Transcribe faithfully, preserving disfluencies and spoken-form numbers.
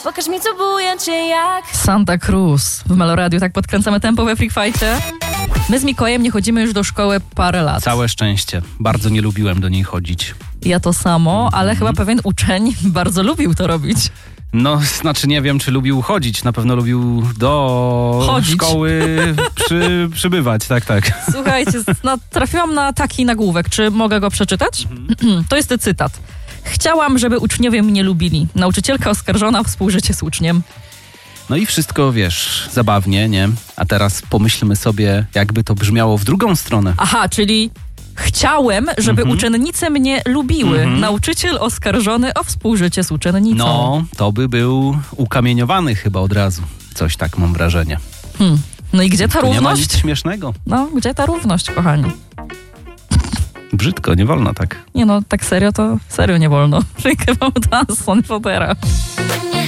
Pokaż mi, co buja cię jak Santa Cruz. W Meloradiu tak podkręcamy tempo we Freak Fightie. My z Mikołajem nie chodzimy już do szkoły parę lat. Całe szczęście. Bardzo nie lubiłem do niej chodzić. Ja to samo, ale Mhm. chyba pewien uczeń bardzo lubił to robić. No, znaczy nie wiem, czy lubił chodzić. Na pewno lubił do Chodzić. szkoły przy, przybywać. Tak, tak. Słuchajcie, no, trafiłam na taki nagłówek. Czy mogę go przeczytać? To jest cytat. Chciałam, żeby uczniowie mnie lubili. Nauczycielka oskarżona o współżycie z uczniem. No i wszystko, wiesz, zabawnie, nie? A teraz pomyślmy sobie, jakby to brzmiało w drugą stronę. Aha, czyli chciałem, żeby Mhm. uczennice mnie lubiły. Mhm. Nauczyciel oskarżony o współżycie z uczennicą. No, to by był ukamieniowany chyba od razu. Coś tak mam wrażenie. Hmm. No i gdzie ta Tu nie ma nic równość? śmiesznego. No, gdzie ta równość, kochani? Brzydko, nie wolno tak. Nie no, tak serio to serio nie wolno. Rękę wam da, Son Fodera.